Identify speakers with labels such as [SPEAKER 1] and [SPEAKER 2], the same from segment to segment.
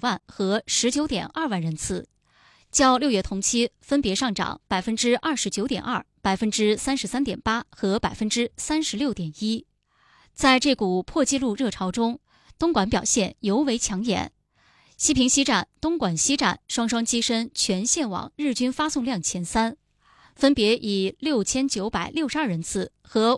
[SPEAKER 1] 万和19.2万人次，较6月同期分别上涨29.2%、33.8%和36.1%。在这股破纪录热潮中，东莞表现尤为抢眼。西平西站、东莞西站双双跻身全线网日均发送量前3，分别以6962人次和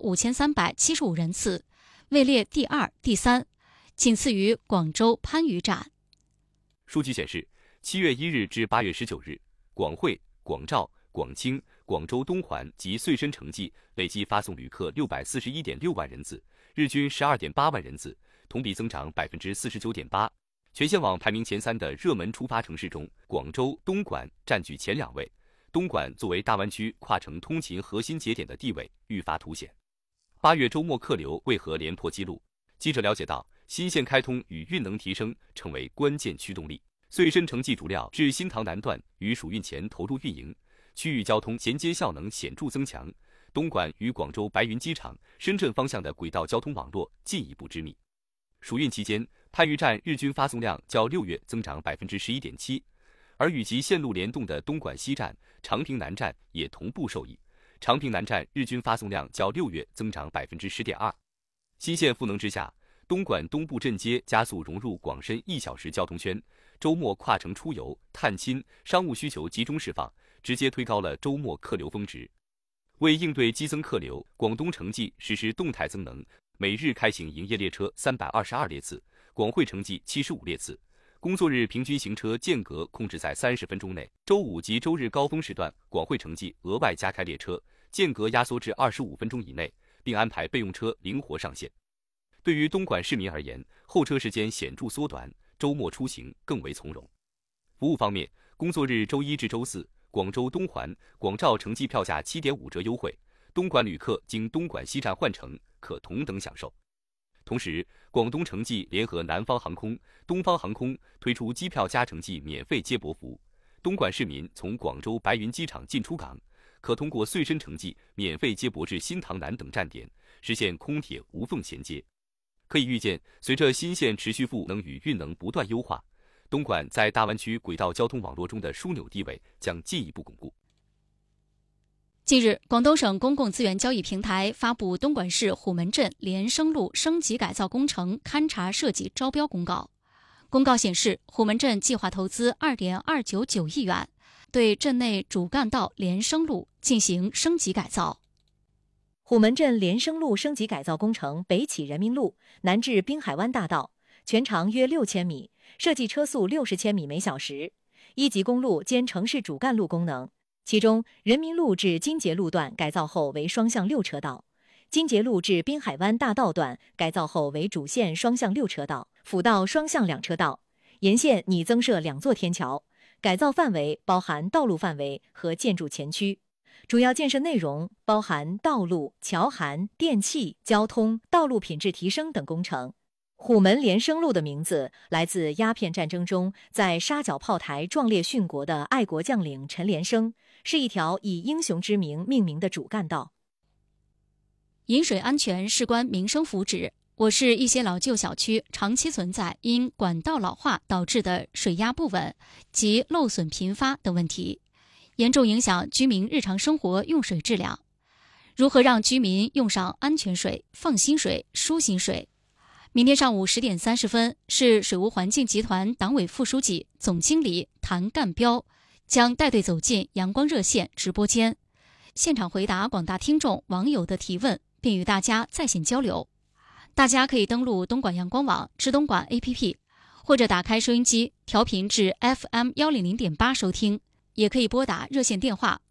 [SPEAKER 1] 5375人次位列第2、第3，仅次于广州番禺站。
[SPEAKER 2] 数据显示，7月1日至8月19日，广汇、广肇、广清、广州东环及穗深城际累计发送旅客641.6万人次，日均12.8万人次，同比增长49.8%。全线网排名前3的热门出发城市中，广州、东莞占据前2位。东莞作为大湾区跨城通勤核心节点的地位愈发凸显。8月周末客流为何连破纪录？记者了解到，新线开通与运能提升成为关键驱动力。穗深城际主料至新塘南段于暑运前投入运营，区域交通衔接效能显著增强。东莞与广州白云机场、深圳方向的轨道交通网络进一步织密。暑运期间，番禺站日均发送量较6月增长11.7%，而与其线路联动的东莞西站、长平南站也同步受益。长平南站日均发送量较6月增长10.2%。新线赋能之下，东莞东部镇街加速融入广深1小时交通圈，周末跨城出游、探亲、商务需求集中释放，直接推高了周末客流峰值。为应对激增客流，广东城际实施动态增能，每日开行营业列车322列次，广汇城际75列次，工作日平均行车间隔控制在30分钟内。周五及周日高峰时段，广汇城际额外加开列车，间隔压缩至25分钟以内，并安排备用车灵活上线。对于东莞市民而言，候车时间显著缩短，周末出行更为从容。服务方面，工作日周一至周四，广州东环、广肇城际票价7.5折优惠，东莞旅客经东莞西站换乘可同等享受。同时，广东城际联合南方航空、东方航空推出机票加城际免费接驳服务，东莞市民从广州白云机场进出港，可通过穗深城际免费接驳至新塘南等站点，实现空铁无缝衔接。可以预见，随着新线持续赋能与运能不断优化，东莞在大湾区轨道交通网络中的枢纽地位将进一步巩固。
[SPEAKER 1] 近日，广东省公共资源交易平台发布东莞市虎门镇连升路升级改造工程勘察设计招标公告。公告显示，虎门镇计划投资2.299亿元，对镇内主干道连升路进行升级改造。
[SPEAKER 3] 虎门镇连升路升级改造工程北起人民路，南至滨海湾大道，全长约6000米，设计车速60千米每小时，1级公路兼城市主干路功能。其中，人民路至金节路段改造后为双向6车道，金节路至滨海湾大道段改造后为主线双向6车道，辅道双向2车道。沿线拟增设2座天桥，改造范围包含道路范围和建筑前区。主要建设内容包含道路、桥涵、电气、交通、道路品质提升等工程。虎门连升路的名字来自鸦片战争中在沙角炮台壮烈殉国的爱国将领陈连生，是一条以英雄之名命名的主干道。
[SPEAKER 1] 饮水安全事关民生福祉。我市一些老旧小区长期存在因管道老化导致的水压不稳及漏损频发等问题，严重影响居民日常生活用水质量。如何让居民用上安全水、放心水、舒心水？明天上午10点30分，市水务环境集团党委副书记、总经理谭干彪将带队走进阳光热线直播间，现场回答广大听众网友的提问，并与大家在线交流。大家可以登录东莞阳光网、知东莞 APP， 或者打开收音机调频至 FM100.8 收听，也可以拨打热线电话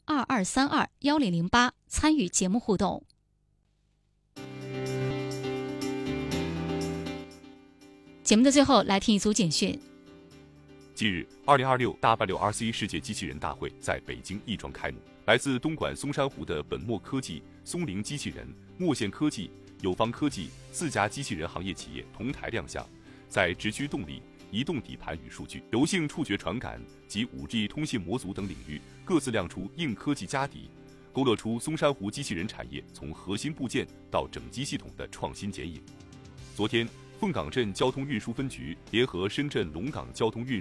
[SPEAKER 1] 22321008参与节目互动。节目的最后，来听一组简讯。
[SPEAKER 4] 近日，2026大86RC世界机器人大会在北京亦庄开幕。来自东莞松山湖的本墨科技、松陵机器人、墨线科技、友方科技4家机器人行业企业同台亮相，在直驱动力、移动底盘与数据、柔性触觉传感及 5G 通信模组等领域各自亮出硬科技家底，勾勒出松山湖机器人产业从核心部件到整机系统的创新剪影。昨天，凤岗镇交通运输分局联合深圳龙岗交通运输